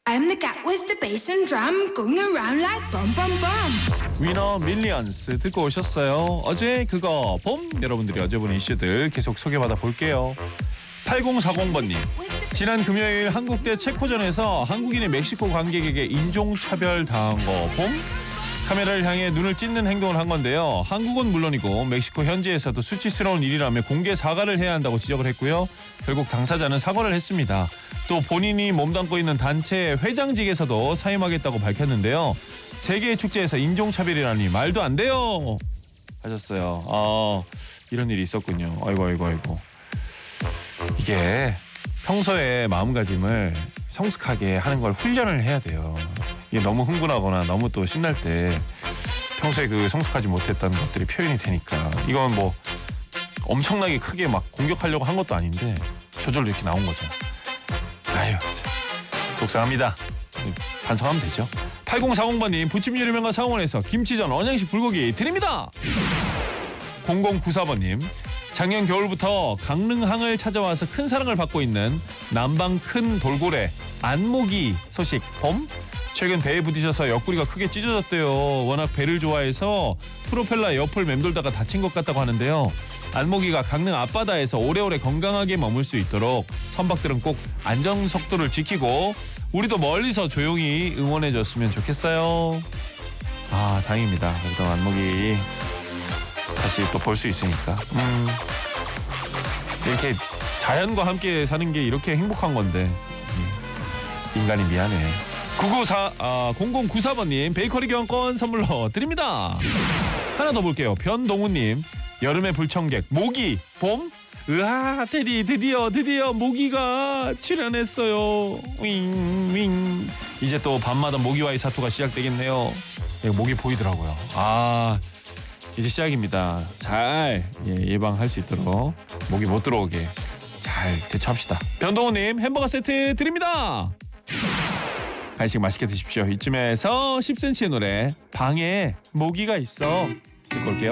I'm the cat with the bass and drum going around like bum bum bum. 위너 밀리언스 듣고 오셨어요. 어제 그거 봄 여러분들이 어제 본 이슈들 계속 소개받아 볼게요. 8040번님 지난 금요일 한국 대 체코전에서 한국인이 멕시코 관객에게 인종차별 당한 거 봄? 카메라를 향해 눈을 찢는 행동을 한 건데요. 한국은 물론이고 멕시코 현지에서도 수치스러운 일이라며 공개 사과를 해야 한다고 지적을 했고요. 결국 당사자는 사과를 했습니다. 또 본인이 몸담고 있는 단체 회장직에서도 사임하겠다고 밝혔는데요. 세계의 축제에서 인종차별이라니 말도 안 돼요 하셨어요. 이런 일이 있었군요. 아이고. 이게 평소에 마음가짐을 성숙하게 하는 걸 훈련을 해야 돼요. 이게 너무 흥분하거나 너무 또 신날 때 평소에 그 성숙하지 못했던 것들이 표현이 되니까 이건 뭐 엄청나게 크게 막 공격하려고 한 것도 아닌데 저절로 이렇게 나온 거죠. 아유, 속상합니다. 반성하면 되죠. 8040번님 부침 요리명가 상원에서 김치전 언양식 불고기 드립니다. 0094번님 작년 겨울부터 강릉항을 찾아와서 큰 사랑을 받고 있는 남방 큰 돌고래 안목이 소식 봄? 최근 배에 부딪혀서 옆구리가 크게 찢어졌대요. 워낙 배를 좋아해서 프로펠러 옆을 맴돌다가 다친 것 같다고 하는데요. 안목이가 강릉 앞바다에서 오래오래 건강하게 머물 수 있도록 선박들은 꼭 안전 속도를 지키고 우리도 멀리서 조용히 응원해줬으면 좋겠어요. 다행입니다. 그래도 안목이 다시 또 볼 수 있으니까. 이렇게 자연과 함께 사는 게 이렇게 행복한 건데 인간이 미안해. 0094번님 베이커리 교환권 선물로 드립니다. 하나 더 볼게요. 변동우님 여름의 불청객 모기 봄? 으아 테디 드디어 모기가 출연했어요. 윙 이제 또 밤마다 모기와의 사투가 시작되겠네요. 모기 보이더라고요. 이제 시작입니다. 잘 예방할 수 있도록 모기 못 들어오게 잘 대처합시다. 변동우님 햄버거 세트 드립니다. 간식 맛있게 드십시오. 이쯤에서 10cm의 노래 방에 모기가 있어 듣고 올게요.